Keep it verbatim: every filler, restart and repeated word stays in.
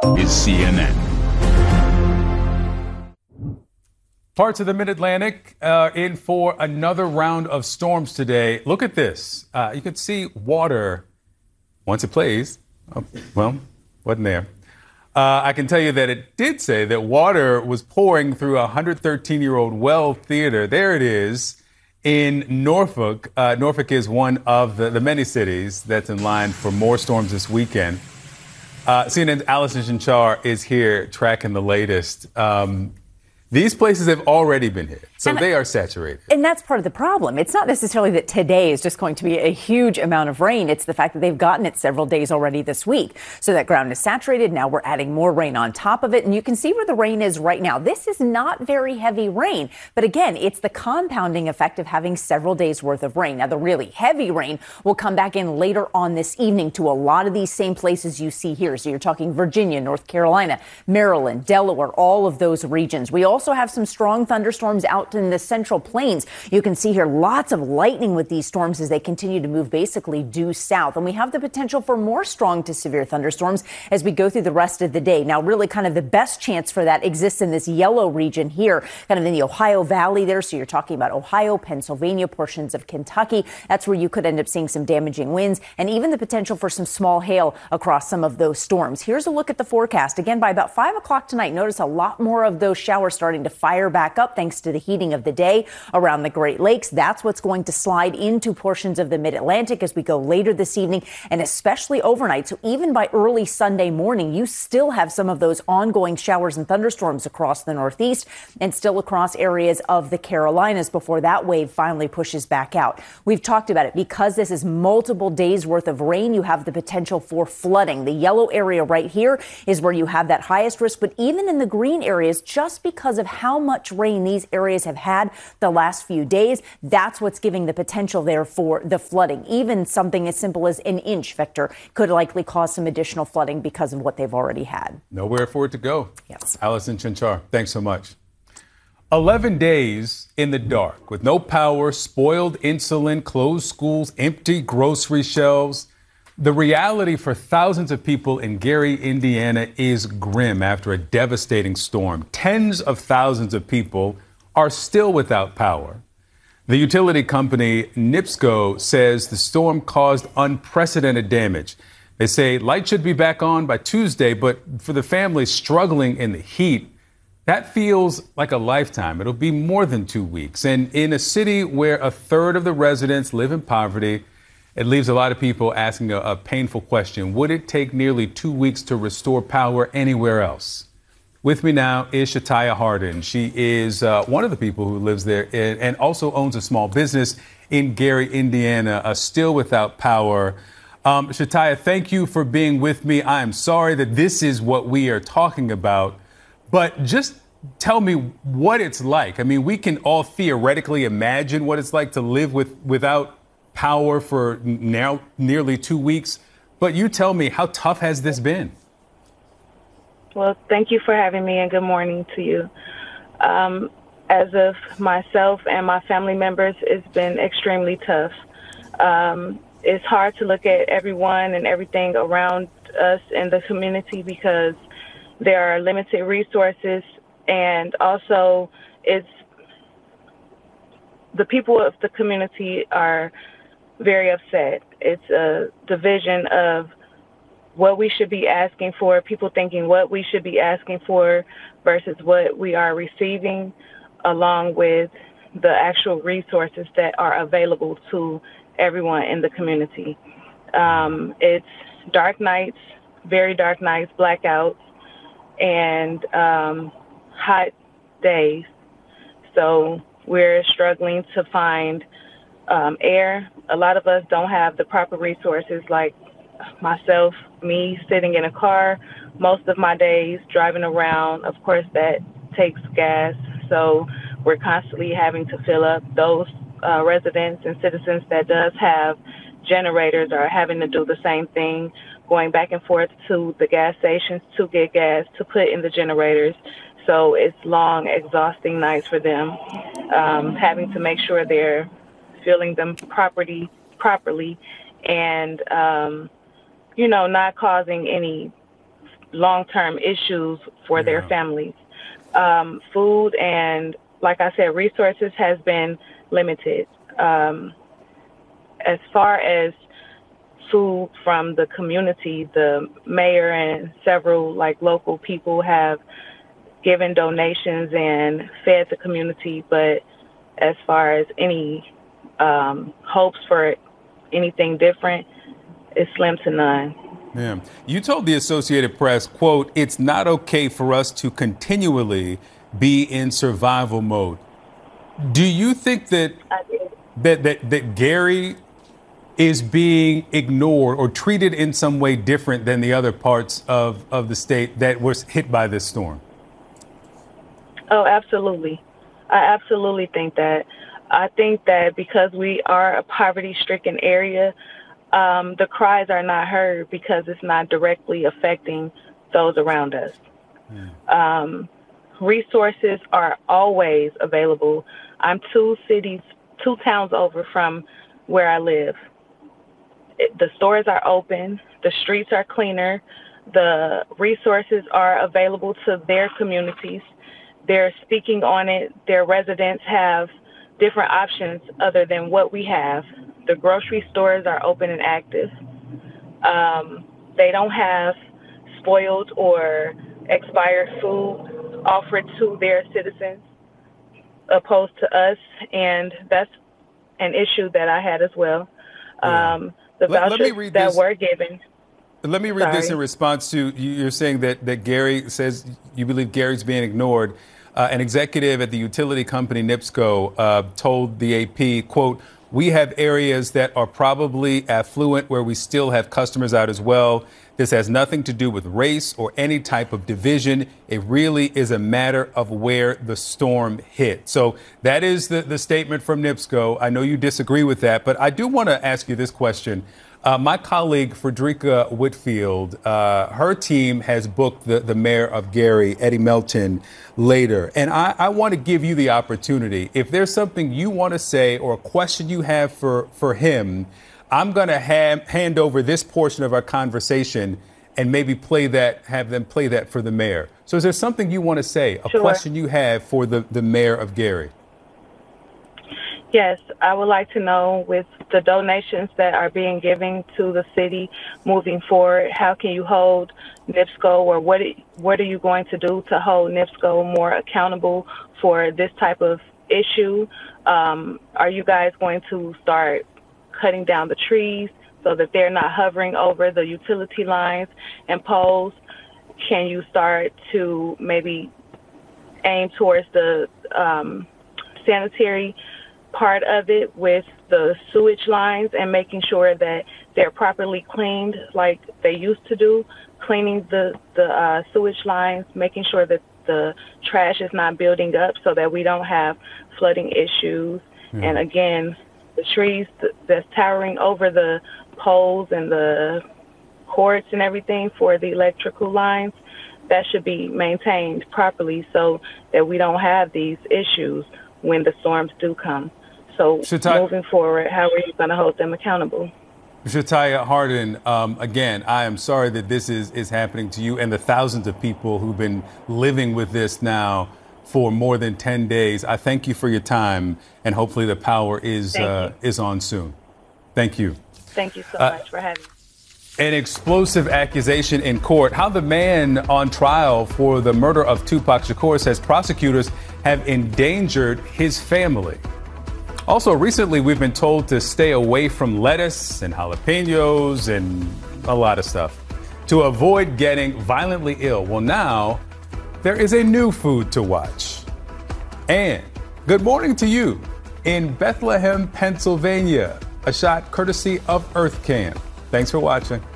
is C N N. Parts of the Mid-Atlantic uh, in for another round of storms today. Look at this. Uh, you can see water once it plays. Oh, well, wasn't there. Uh, I can tell you that it did say that water was pouring through a one hundred thirteen-year-old well theater. There it is in Norfolk. Uh, Norfolk is one of the, the many cities that's in line for more storms this weekend. Uh, C N N's Allison Chanchar is here tracking the latest. Um, These places have already been hit, so and, they are saturated. And that's part of the problem. It's not necessarily that today is just going to be a huge amount of rain. It's the fact that they've gotten it several days already this week. So that ground is saturated. Now we're adding more rain on top of it. And you can see where the rain is right now. This is not very heavy rain. But again, it's the compounding effect of having several days worth of rain. Now, the really heavy rain will come back in later on this evening to a lot of these same places you see here. So you're talking Virginia, North Carolina, Maryland, Delaware, all of those regions. We also Also have some strong thunderstorms out in the central plains. You can see here lots of lightning with these storms as they continue to move basically due south. And we have the potential for more strong to severe thunderstorms as we go through the rest of the day. Now, really kind of the best chance for that exists in this yellow region here, kind of in the Ohio Valley there. So you're talking about Ohio, Pennsylvania, portions of Kentucky. That's where you could end up seeing some damaging winds and even the potential for some small hail across some of those storms. Here's a look at the forecast. Again, by about five o'clock tonight, notice a lot more of those showers starting to fire back up thanks to the heating of the day around the Great Lakes. That's what's going to slide into portions of the Mid-Atlantic as we go later this evening and especially overnight. So even by early Sunday morning, you still have some of those ongoing showers and thunderstorms across the Northeast and still across areas of the Carolinas before that wave finally pushes back out. We've talked about it. Because this is multiple days worth of rain, you have the potential for flooding. The yellow area right here is where you have that highest risk, but even in the green areas, just because of how much rain these areas have had the last few days, that's what's giving the potential there for the flooding. Even something as simple as an inch, Victor, could likely cause some additional flooding because of what they've already had. Nowhere for it to go. Yes. Allison Chanchar, thanks so much. eleven days in the dark with no power, spoiled insulin, closed schools, empty grocery shelves. The reality for thousands of people in Gary, Indiana is grim after a devastating storm. Tens of thousands of people are still without power. The utility company NIPSCO says the storm caused unprecedented damage. They say light should be back on by Tuesday, but for the families struggling in the heat, that feels like a lifetime. It'll be more than two weeks. And in a city where a third of the residents live in poverty, it leaves a lot of people asking a, a painful question. Would it take nearly two weeks to restore power anywhere else? With me now is Shataya Hardin. She is uh, one of the people who lives there and, and also owns a small business in Gary, Indiana, uh, still without power. Um, Shataya, thank you for being with me. I am sorry that this is what we are talking about, but just tell me what it's like. I mean, we can all theoretically imagine what it's like to live with without power for now nearly two weeks. But you tell me, how tough has this been? Well, thank you for having me and good morning to you. Um, as of myself and my family members, it's been extremely tough. Um, it's hard to look at everyone and everything around us in the community because there are limited resources, and also it's the people of the community are very upset. It's a division of what we should be asking for, people thinking what we should be asking for versus what we are receiving, along with the actual resources that are available to everyone in the community. Um, it's dark nights, very dark nights, blackouts, and um, hot days. So we're struggling to find um, air. A lot of us don't have the proper resources, like myself, me sitting in a car most of my days, driving around. Of course, that takes gas. So we're constantly having to fill up. Those uh, residents and citizens that does have generators are having to do the same thing, going back and forth to the gas stations to get gas to put in the generators. So it's long, exhausting nights for them, um, having to make sure they're filling them properly, properly, and um, you know, not causing any long-term issues for Yeah. their families. Um, food and, like I said, resources has been limited. Um, as far as food from the community, the mayor and several like local people have given donations and fed the community, but as far as any um, hopes for anything different, it's slim to none. Yeah. You told the Associated Press, quote, "It's not okay for us to continually be in survival mode." Do you think that I did. that that, that Gary is being ignored or treated in some way different than the other parts of, of the state that was hit by this storm? Oh, absolutely. I absolutely think that. I think that because we are a poverty-stricken area, um, the cries are not heard because it's not directly affecting those around us. Mm. Um, resources are always available. I'm two cities, two towns over from where I live. It, the stores are open. The streets are cleaner. The resources are available to their communities. They're speaking on it. Their residents have different options other than what we have. The grocery stores are open and active. Um, they don't have spoiled or expired food offered to their citizens opposed to us, and that's an issue that I had as well. Yeah. Um, the let, vouchers let me read that this. were given. Let me read Sorry. this in response to you. You're saying that, that Gary says you believe Gary's being ignored. Uh, an executive at the utility company NIPSCO uh, told the A P, quote, "We have areas that are probably affluent where we still have customers out as well. This has nothing to do with race or any type of division. It really is a matter of where the storm hit." So that is the, the statement from NIPSCO. I know you disagree with that, but I do want to ask you this question. Uh, my colleague, Frederica Whitfield, uh, her team has booked the, the mayor of Gary, Eddie Melton, later. And I, I want to give you the opportunity. If there's something you want to say or a question you have for, for him, I'm going to ha- hand over this portion of our conversation and maybe play that, have them play that for the mayor. So is there something you want to say, a Sure. question you have for the, the mayor of Gary? Yes, I would like to know, with the donations that are being given to the city moving forward, how can you hold NIPSCO, or what what are you going to do to hold NIPSCO more accountable for this type of issue? Um, are you guys going to start cutting down the trees so that they're not hovering over the utility lines and poles? Can you start to maybe aim towards the um, sanitary part of it with the sewage lines and making sure that they're properly cleaned like they used to do, cleaning the, the uh, sewage lines, making sure that the trash is not building up so that we don't have flooding issues. Mm. And again, the trees that's towering over the poles and the cords and everything for the electrical lines, that should be maintained properly so that we don't have these issues when the storms do come. So Shatai- moving forward, how are you going to hold them accountable? Shataya Hardin, um, again, I am sorry that this is, is happening to you and the thousands of people who've been living with this now for more than ten days. I thank you for your time, and hopefully the power is uh, is on soon. Thank you. Thank you so uh, much for having me. An explosive accusation in court. How the man on trial for the murder of Tupac Shakur says prosecutors have endangered his family. Also, recently we've been told to stay away from lettuce and jalapenos and a lot of stuff to avoid getting violently ill. Well, now there is a new food to watch. And good morning to you in Bethlehem, Pennsylvania. A shot courtesy of EarthCam. Thanks for watching.